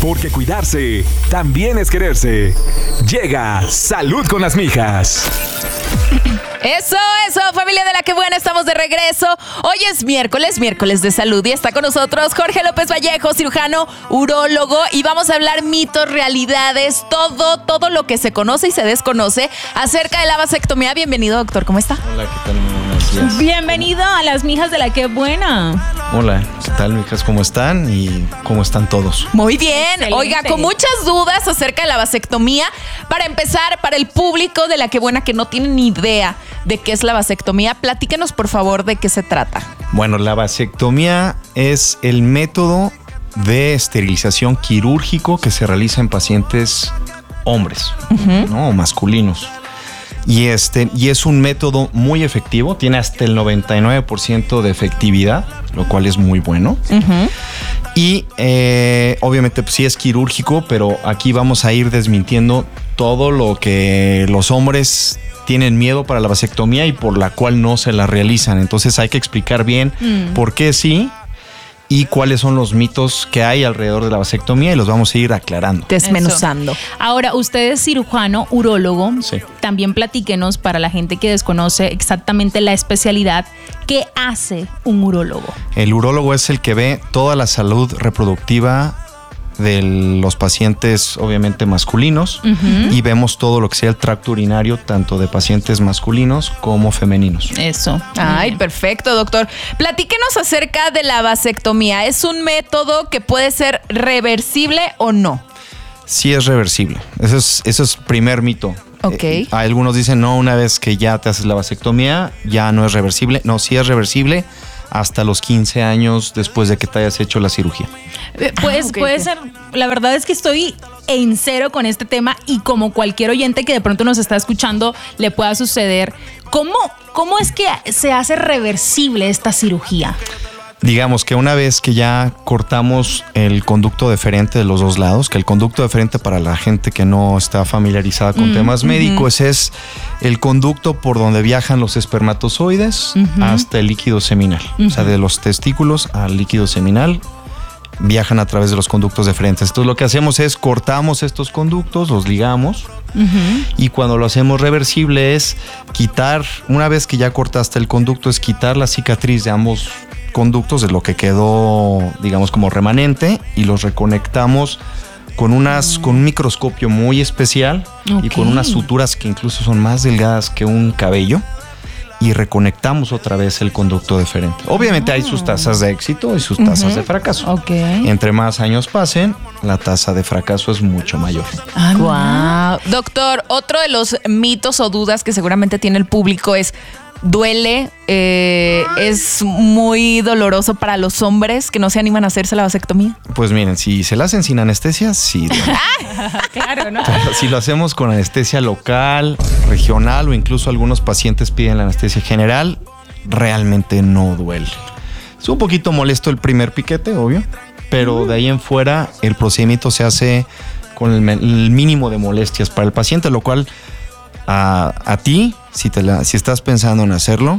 Porque cuidarse también es quererse. Llega Salud con las Mijas. Eso, familia de la que buena, estamos de regreso. Hoy es miércoles de salud y está con nosotros Jorge López Vallejo, cirujano, urólogo, y vamos a hablar mitos, realidades, todo lo que se conoce y se desconoce acerca de la vasectomía. Bienvenido, doctor, ¿cómo está? Hola, ¿qué tal? Buenos días. Bienvenido a las mijas de la que buena. Hola, ¿qué tal, mijas? ¿Cómo están? ¿Y cómo están todos? Muy bien. Excelente. Oiga, con muchas dudas acerca de la vasectomía. Para empezar, para el público de la que buena que no tiene ni idea de qué es la vasectomía, platíquenos por favor de qué se trata. Bueno, la vasectomía es el método de esterilización quirúrgico que se realiza en pacientes hombres, ¿no? O masculinos. Y es un método muy efectivo, tiene hasta el 99% de efectividad, lo cual es muy bueno. Y obviamente pues, sí es quirúrgico, pero aquí vamos a ir desmintiendo todo lo que los hombres tienen miedo para la vasectomía y por la cual no se la realizan. Entonces hay que explicar bien por qué sí y cuáles son los mitos que hay alrededor de la vasectomía y los vamos a ir aclarando. Desmenuzando. Eso. Ahora, usted es cirujano, urólogo. Sí. También platíquenos para la gente que desconoce exactamente la especialidad. ¿Qué hace un urólogo? El urólogo es el que ve toda la salud reproductiva de los pacientes obviamente masculinos y vemos todo lo que sea el tracto urinario tanto de pacientes masculinos como femeninos. Eso. Ay, perfecto, doctor. Platíquenos acerca de la vasectomía. ¿Es un método que puede ser reversible o no? Sí es reversible. Eso es primer mito. Ok. Algunos dicen, no, una vez que ya te haces la vasectomía, ya no es reversible. No, sí es reversible hasta los 15 años después de que te hayas hecho la cirugía. Pues ok, puede ok. ser. La verdad es que estoy en cero con este tema y como cualquier oyente que de pronto nos está escuchando le pueda suceder. ¿Cómo es que se hace reversible esta cirugía? Digamos que una vez que ya cortamos el conducto deferente de los dos lados, que el conducto deferente para la gente que no está familiarizada con temas médicos es el conducto por donde viajan los espermatozoides hasta el líquido seminal. O sea, de los testículos al líquido seminal viajan a través de los conductos deferentes. Entonces lo que hacemos es cortamos estos conductos, los ligamos y cuando lo hacemos reversible es quitar, una vez que ya cortaste el conducto, es quitar la cicatriz de ambos conductos de lo que quedó, digamos, como remanente y los reconectamos con un microscopio muy especial y con unas suturas que incluso son más delgadas que un cabello y reconectamos otra vez el conducto deferente. Obviamente hay sus tasas de éxito y sus tasas de fracaso. Ok. Entre más años pasen, la tasa de fracaso es mucho mayor. Wow. Doctor, otro de los mitos o dudas que seguramente tiene el público es: ¿duele? ¿Es muy doloroso para los hombres que no se animan a hacerse la vasectomía? Pues miren, si se la hacen sin anestesia, sí duele. Claro, ¿no? Pero si lo hacemos con anestesia local, regional o incluso algunos pacientes piden la anestesia general, realmente no duele. Es un poquito molesto el primer piquete, obvio, pero de ahí en fuera el procedimiento se hace con el mínimo de molestias para el paciente, lo cual a ti, si estás pensando en hacerlo,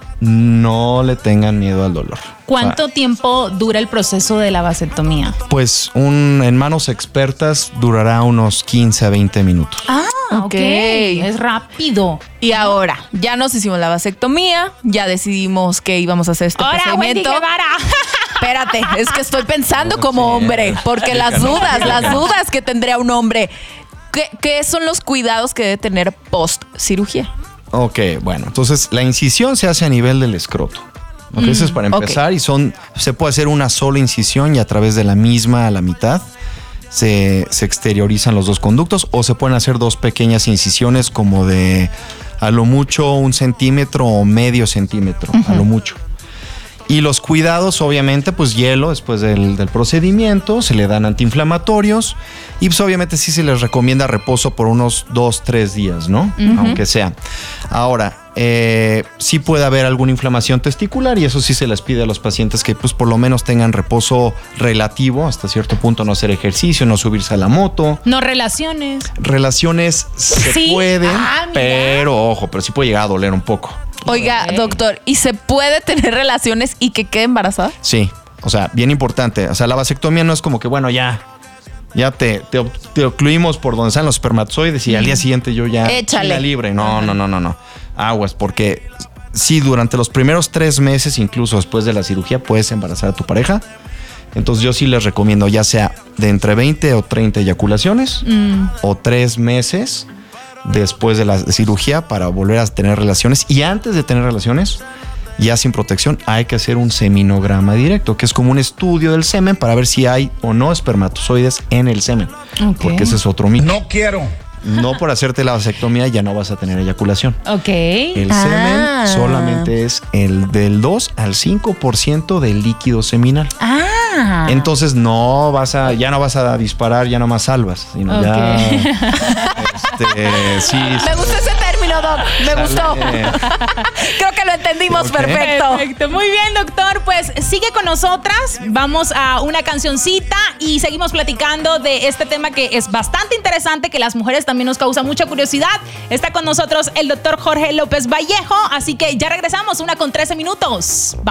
no le tengan miedo al dolor. ¿Cuánto tiempo dura el proceso de la vasectomía? Pues en manos expertas durará unos 15 a 20 minutos. Ok. Es rápido. Y ahora, ya nos hicimos la vasectomía, ya decidimos que íbamos a hacer este Ahora, Wendy procedimiento. Guevara. Espérate, es que estoy pensando como hombre, porque las dudas que tendría un hombre. ¿Qué son los cuidados que debe tener post cirugía? Ok, bueno, entonces la incisión se hace a nivel del escroto. Okay, eso es para empezar y se puede hacer una sola incisión y a través de la misma a la mitad se exteriorizan los dos conductos o se pueden hacer dos pequeñas incisiones como de a lo mucho 1 centímetro o medio centímetro, a lo mucho. Y los cuidados, obviamente, pues hielo después del procedimiento, se le dan antiinflamatorios y pues obviamente sí se les recomienda reposo por unos 2-3 días, ¿no? Aunque sea. Ahora, sí puede haber alguna inflamación testicular y eso sí se les pide a los pacientes que pues por lo menos tengan reposo relativo, hasta cierto punto no hacer ejercicio, no subirse a la moto. No relaciones. Relaciones se ¿Sí? pueden, Mira. pero sí puede llegar a doler un poco. Oiga, Ok. doctor, ¿y se puede tener relaciones y que quede embarazada? Sí, o sea, bien importante. O sea, la vasectomía no es como que, bueno, ya Ya te ocluimos por donde están los espermatozoides y al día siguiente yo ya... Échale. China libre. No. Aguas, porque si durante los primeros 3 meses, incluso después de la cirugía, puedes embarazar a tu pareja. Entonces yo sí les recomiendo ya sea de entre 20 o 30 eyaculaciones o 3 meses después de la cirugía para volver a tener relaciones. Y antes de tener relaciones, ya sin protección, hay que hacer un seminograma directo, que es como un estudio del semen para ver si hay o no espermatozoides en el semen. Ok. Porque ese es otro mito. No quiero. No por hacerte la vasectomía ya no vas a tener eyaculación. Ok. El semen solamente es el del 2 al 5% del líquido seminal. Entonces ya no vas a disparar ya nomás salvas, sino ya sí. Me gusta ese término, Doc. Me gustó. Creo que lo entendimos perfecto. Perfecto. Muy bien, doctor. Pues sigue con nosotras. Vamos a una cancioncita y seguimos platicando de este tema que es bastante interesante, que las mujeres también nos causa mucha curiosidad. Está con nosotros el doctor Jorge López Vallejo, así que ya regresamos, 1:13 minutos.